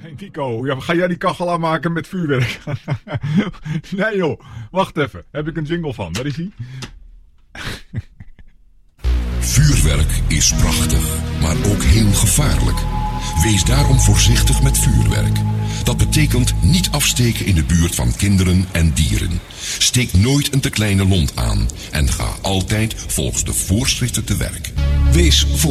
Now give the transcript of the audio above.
Nico, ja, ga jij die kachel aanmaken met vuurwerk? Nee joh, wacht even. Heb ik een jingle van. Waar is die? Vuurwerk is prachtig, maar ook heel gevaarlijk. Wees daarom voorzichtig met vuurwerk. Dat betekent niet afsteken in de buurt van kinderen en dieren. Steek nooit een te kleine lont aan en ga altijd volgens de voorschriften te werk. Wees